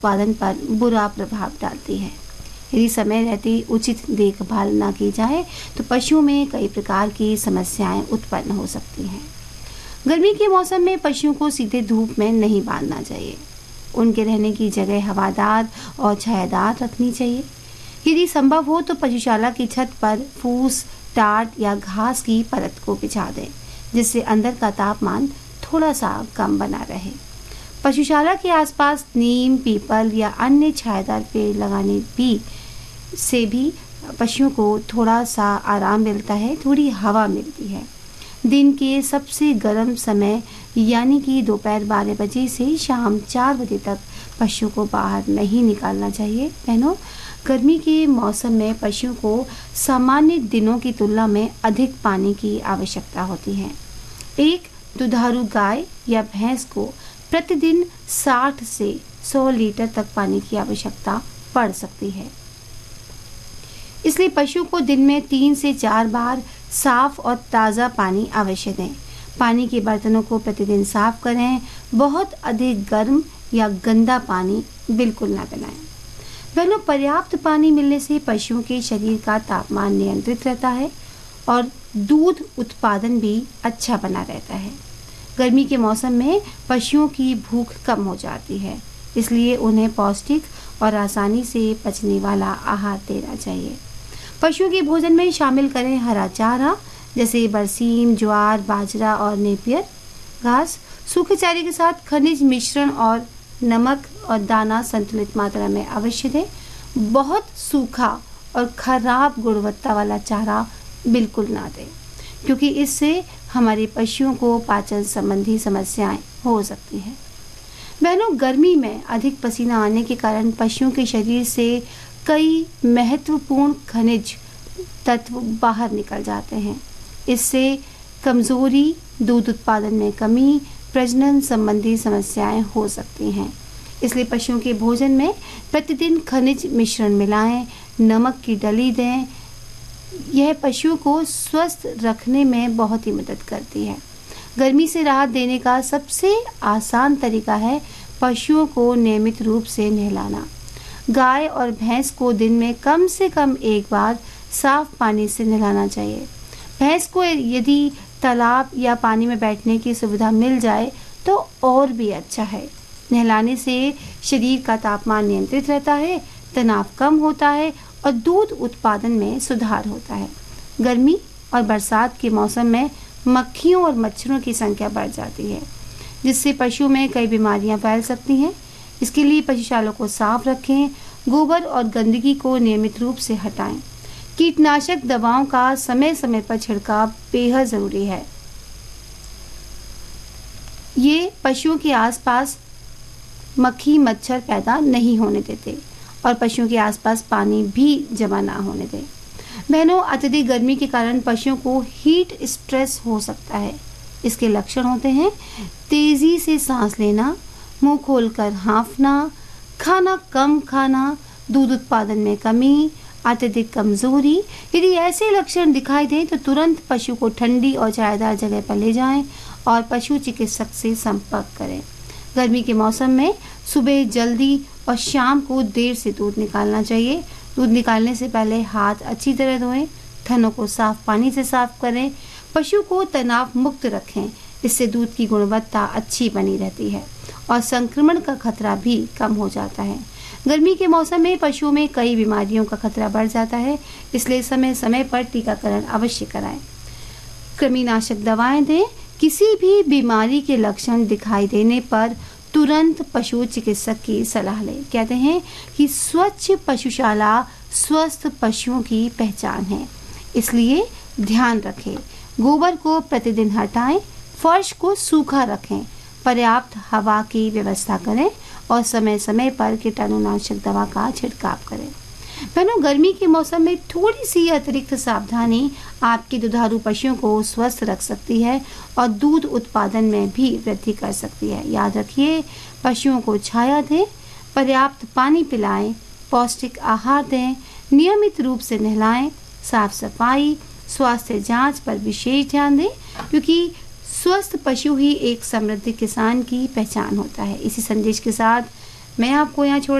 उत्पादन पर बुरा प्रभाव डालती है। यदि समय रहते उचित देखभाल न की जाए तो पशुओं में कई प्रकार की समस्याएं उत्पन्न हो सकती हैं। गर्मी के मौसम में पशुओं को सीधे धूप में नहीं बांधना चाहिए। उनके रहने की जगह हवादार और छायादार रखनी चाहिए। यदि संभव हो तो पशुशाला की छत पर फूस, टाट या घास की परत को बिछा दें, जिससे अंदर का तापमान थोड़ा सा कम बना रहे। पशुशाला के आसपास नीम, पीपल या अन्य छायादार पेड़ लगाने से भी पशुओं को थोड़ा सा आराम मिलता है, थोड़ी हवा मिलती है। दिन के सबसे गर्म समय यानी कि दोपहर 12 बजे से शाम 4 बजे तक पशुओं को बाहर नहीं निकालना चाहिए। बहनों, गर्मी के मौसम में पशुओं को सामान्य दिनों की तुलना में अधिक पानी की आवश्यकता होती है। एक दुधारू गाय या भैंस को प्रतिदिन 60 से 100 लीटर तक पानी की आवश्यकता पड़ सकती है। इसलिए पशु को दिन में 3 से 4 बार साफ और ताज़ा पानी अवश्य दें। पानी के बर्तनों को प्रतिदिन साफ करें। बहुत अधिक गर्म या गंदा पानी बिल्कुल ना बनाएं। बहनों, पर्याप्त पानी मिलने से पशुओं के शरीर का तापमान नियंत्रित रहता है और दूध उत्पादन भी अच्छा बना रहता है। गर्मी के मौसम में पशुओं की भूख कम हो जाती है, इसलिए उन्हें पौष्टिक और आसानी से पचने वाला आहार देना चाहिए। पशुओं के भोजन में शामिल करें हरा चारा जैसे बरसीम, ज्वार, बाजरा और नेपियर घास। सूखे चारे के साथ खनिज मिश्रण और नमक और दाना संतुलित मात्रा में अवश्य दें। बहुत सूखा और खराब गुणवत्ता वाला चारा बिल्कुल ना दें, क्योंकि इससे हमारे पशुओं को पाचन संबंधी समस्याएं हो सकती हैं। बहनों, गर्मी में अधिक पसीना आने के कारण पशुओं के शरीर से कई महत्वपूर्ण खनिज तत्व बाहर निकल जाते हैं। इससे कमजोरी, दूध उत्पादन में कमी, प्रजनन संबंधी समस्याएं हो सकती हैं। इसलिए पशुओं के भोजन में प्रतिदिन खनिज मिश्रण मिलाएं, नमक की डली दें। यह पशुओं को स्वस्थ रखने में बहुत ही मदद करती है। गर्मी से राहत देने का सबसे आसान तरीका है पशुओं को नियमित रूप से नहलाना। गाय और भैंस को दिन में कम से कम एक बार साफ पानी से नहलाना चाहिए। भैंस को यदि तालाब या पानी में बैठने की सुविधा मिल जाए तो और भी अच्छा है। नहलाने से शरीर का तापमान नियंत्रित रहता है, तनाव कम होता है और दूध उत्पादन में सुधार होता है। गर्मी और बरसात के मौसम में मक्खियों और मच्छरों की संख्या बढ़ जाती है, जिससे पशुओं में कई बीमारियां फैल सकती हैं। इसके लिए पशुशाला को साफ रखें, गोबर और गंदगी को नियमित रूप से हटाएं। कीटनाशक दवाओं का समय समय पर छिड़काव बेहद जरूरी है। ये पशुओं के आसपास मक्खी मच्छर पैदा नहीं होने देते और पशुओं के आसपास पानी भी जमा ना होने दें। बहनों, अत्यधिक गर्मी के कारण पशुओं को हीट स्ट्रेस हो सकता है। इसके लक्षण होते हैं तेजी से सांस लेना, मुंह खोलकर हाँफना, खाना कम खाना, दूध उत्पादन में कमी, अत्यधिक कमजोरी। यदि ऐसे लक्षण दिखाई दें तो तुरंत पशु को ठंडी और छायादार जगह पर ले जाएं और पशु चिकित्सक से संपर्क करें। गर्मी के मौसम में सुबह जल्दी और शाम को देर से दूध निकालना चाहिए। दूध निकालने से पहले हाथ अच्छी तरह धोएं, थनों को साफ पानी से साफ करें। पशु को तनाव मुक्त रखें, इससे दूध की गुणवत्ता अच्छी बनी रहती है और संक्रमण का खतरा भी कम हो जाता है। गर्मी के मौसम में पशुओं में कई बीमारियों का खतरा बढ़ जाता है, इसलिए समय समय पर टीकाकरण अवश्य कराएं। कृमिनाशक दवाएं दें। किसी भी बीमारी के लक्षण दिखाई देने पर तुरंत पशु चिकित्सक की सलाह लें। कहते हैं कि स्वच्छ पशुशाला स्वस्थ पशुओं की पहचान है, इसलिए ध्यान रखें। गोबर को प्रतिदिन हटाएं, फर्श को सूखा रखें, पर्याप्त हवा की व्यवस्था करें और समय समय पर कीटाणुनाशक दवा का छिड़काव करें। बहनों, गर्मी के मौसम में थोड़ी सी अतिरिक्त सावधानी आपके दुधारू पशुओं को स्वस्थ रख सकती है और दूध उत्पादन में भी वृद्धि कर सकती है। याद रखिए, पशुओं को छाया दें, पर्याप्त पानी पिलाएं, पौष्टिक आहार दें, नियमित रूप से नहलाएं, साफ सफाई, स्वास्थ्य जांच पर विशेष ध्यान दें, क्योंकि स्वस्थ पशु ही एक समृद्ध किसान की पहचान होता है। इसी संदेश के साथ मैं आपको यहाँ छोड़